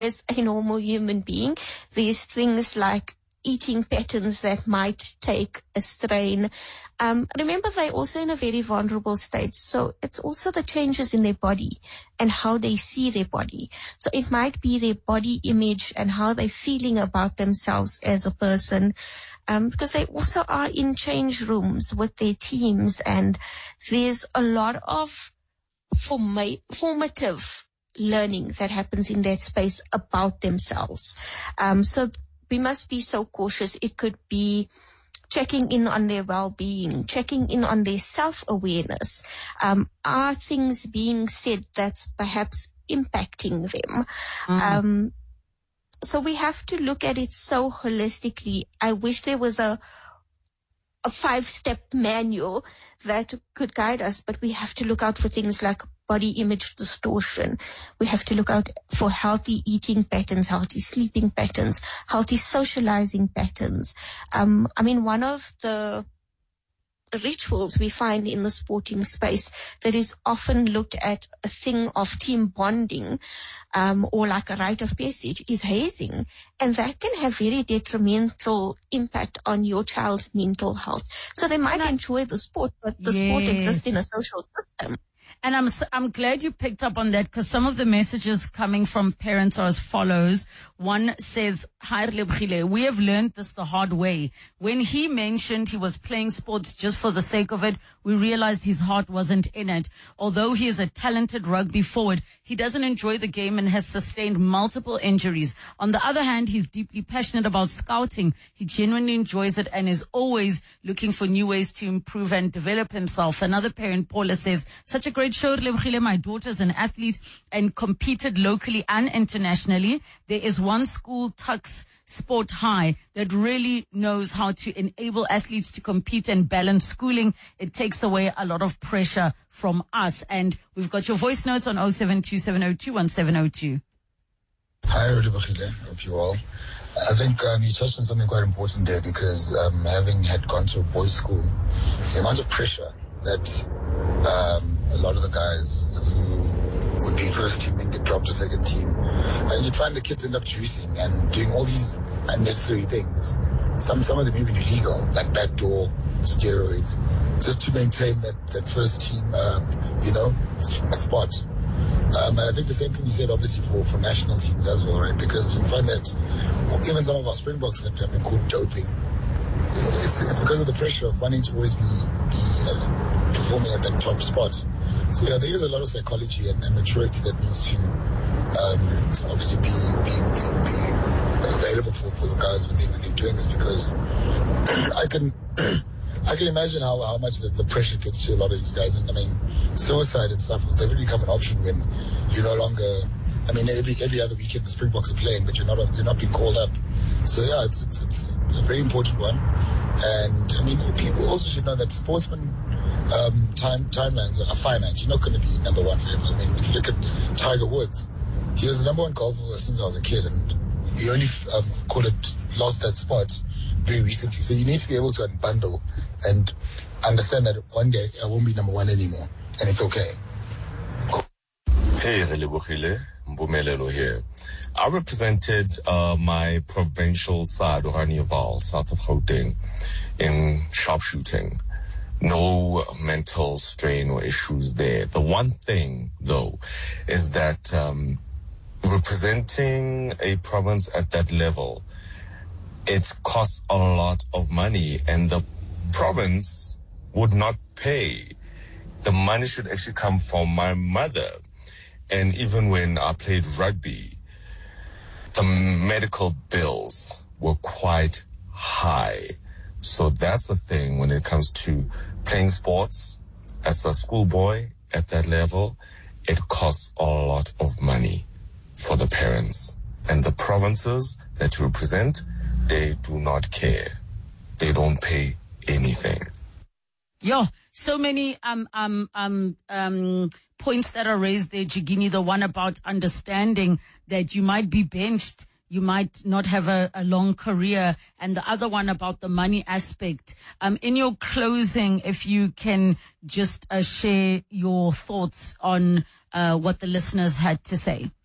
as a normal human being. There's things like eating patterns that might take a strain. Remember, they're also in a very vulnerable stage. So it's also the changes in their body and how they see their body. So it might be their body image and how they're feeling about themselves as a person. Because they also are in change rooms with their teams, and there's a lot of formative learning that happens in that space about themselves. So we must be so cautious. It could be checking in on their well-being, checking in on their self-awareness. Are things being said that's perhaps impacting them? So we have to look at it so holistically. I wish there was a 5-step manual that could guide us, but we have to look out for things like body image distortion. We have to look out for healthy eating patterns, healthy sleeping patterns, healthy socializing patterns. One of the rituals we find in the sporting space that is often looked at a thing of team bonding, or like a rite of passage, is hazing. And that can have very detrimental impact on your child's mental health. So they might enjoy the sport, but the sport exists in a social system. And I'm glad you picked up on that, because some of the messages coming from parents are as follows. One says, "Hi Relebogile, we have learned this the hard way. When he mentioned he was playing sports just for the sake of it, we realized his heart wasn't in it. Although he is a talented rugby forward, he doesn't enjoy the game and has sustained multiple injuries. On the other hand, he's deeply passionate about scouting. He genuinely enjoys it and is always looking for new ways to improve and develop himself." Another parent, Paula, says, "Such a great show, Relebogile. My daughter's an athlete and competed locally and internationally. There is one school, Tux Sport High, that really knows how to enable athletes to compete and balance schooling. It takes away a lot of pressure from us." And we've got your voice notes on 0727021702. Hi, Relebogile. Hope you all. I think you touched on something quite important there, because having had gone to a boys' school, the amount of pressure that a lot of the guys who would be first team then get dropped to second team, and you'd find the kids end up juicing and doing all these unnecessary things. Some of them even illegal, like backdoor steroids, just to maintain that first team, spot. And I think the same can be said, obviously, for national teams as well, right? Because you find that even some of our Springboks that have been called doping, it's because of the pressure of wanting to always be performing at that top spot. So yeah, there is a lot of psychology and maturity that needs to obviously be available for the guys when they're doing this, because I can imagine how much the pressure gets to a lot of these guys. And I mean, suicide and stuff will definitely become an option when you're no longer. I mean, every other weekend the Springboks are playing, but you're not being called up. So yeah, it's a very important one. And I mean, people also should know that sportsmen timelines are finite. You're not going to be number one forever. I mean, if you look at Tiger Woods, he was the number one golfer since I was a kid, and he only lost that spot very recently. So you need to be able to unbundle and understand that one day I won't be number one anymore, and it's okay. Hey, Relebogile, Mpumelelo here. I represented my provincial side, Oranje-Vaal, south of Gauteng, in sharpshooting. No mental strain or issues there. The one thing, though, is that representing a province at that level, it costs a lot of money, and the province would not pay. The money should actually come from my mother. And even when I played rugby, the medical bills were quite high. So that's the thing when it comes to playing sports as a schoolboy at that level. It costs a lot of money for the parents. And the provinces that you represent, they do not care. They don't pay anything. Yo, so many points that are raised there, Jigini. The one about understanding that you might be benched, you might not have a long career, and the other one about the money aspect. In your closing, if you can just share your thoughts on what the listeners had to say.